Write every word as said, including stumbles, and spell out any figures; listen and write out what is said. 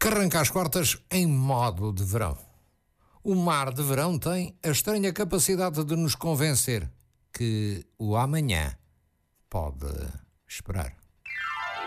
Arranca as quartas em modo de verão. O mar de verão tem a estranha capacidade de nos convencer que o amanhã pode esperar.